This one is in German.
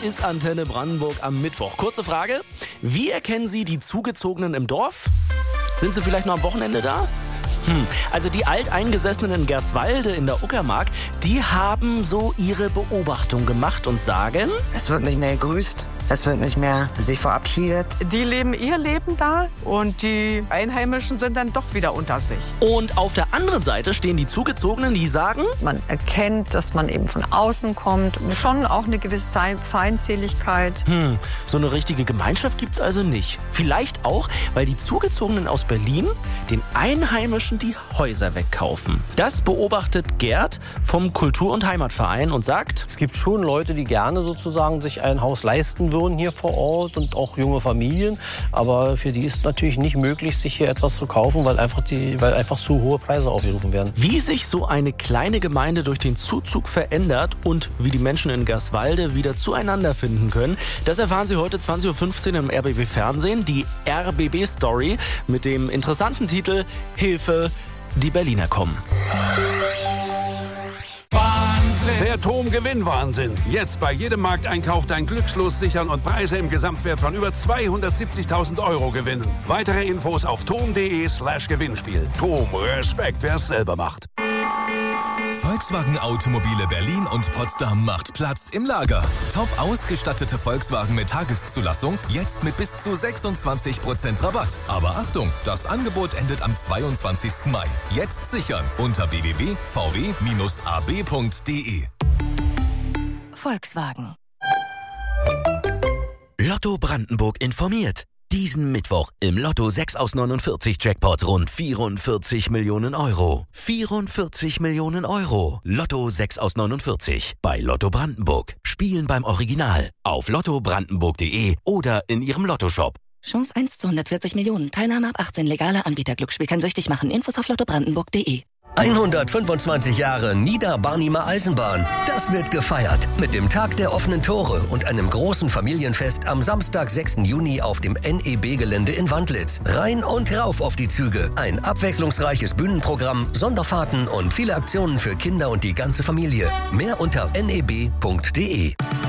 ist Antenne Brandenburg am Mittwoch. Kurze Frage, wie erkennen Sie die Zugezogenen im Dorf? Sind sie vielleicht nur am Wochenende da? Also die Alteingesessenen in Gerswalde in der Uckermark, die haben so ihre Beobachtung gemacht und sagen: Es wird nicht mehr gegrüßt, es wird nicht mehr sich verabschiedet. Die leben ihr Leben da und die Einheimischen sind dann doch wieder unter sich. Und auf der anderen Seite stehen die Zugezogenen, die sagen: Man erkennt, dass man eben von außen kommt. Schon auch eine gewisse Feindseligkeit. So eine richtige Gemeinschaft gibt's also nicht. Vielleicht auch, weil die Zugezogenen aus Berlin den Einheimischen die Häuser wegkaufen. Das beobachtet Gerd vom Kultur- und Heimatverein und sagt: Es gibt schon Leute, die gerne sozusagen sich ein Haus leisten würden hier vor Ort und auch junge Familien. Aber für die ist natürlich nicht möglich, sich hier etwas zu kaufen, weil einfach zu hohe Preise aufgerufen werden. Wie sich so eine kleine Gemeinde durch den Zuzug verändert und wie die Menschen in Gerswalde wieder zueinander finden können, das erfahren Sie heute 20.15 Uhr im RBB Fernsehen. Die RBB-Story mit dem interessanten Titel Hilfe, die Berliner kommen. Der TOM-Gewinn-Wahnsinn. Jetzt bei jedem Markteinkauf dein Glückslos sichern und Preise im Gesamtwert von über 270.000 € gewinnen. Weitere Infos auf tom.de/Gewinnspiel. TOM, Respekt, wer es selber macht. Volkswagen Automobile Berlin und Potsdam macht Platz im Lager. Top ausgestattete Volkswagen mit Tageszulassung, jetzt mit bis zu 26% Rabatt. Aber Achtung, das Angebot endet am 22. Mai. Jetzt sichern unter www.vw-ab.de. Volkswagen. Lotto Brandenburg informiert. Diesen Mittwoch im Lotto 6 aus 49 Jackpot rund 44 Millionen Euro. 44 Millionen Euro. Lotto 6 aus 49 bei Lotto Brandenburg. Spielen beim Original auf lottobrandenburg.de oder in Ihrem Lottoshop. Chance 1 zu 140 Millionen. Teilnahme ab 18. Legaler Anbieter. Glücksspiel kann süchtig machen. Infos auf lottobrandenburg.de. 125 Jahre Niederbarnimer Eisenbahn. Das wird gefeiert mit dem Tag der offenen Tore und einem großen Familienfest am Samstag, 6. Juni auf dem NEB-Gelände in Wandlitz. Rein und rauf auf die Züge. Ein abwechslungsreiches Bühnenprogramm, Sonderfahrten und viele Aktionen für Kinder und die ganze Familie. Mehr unter neb.de.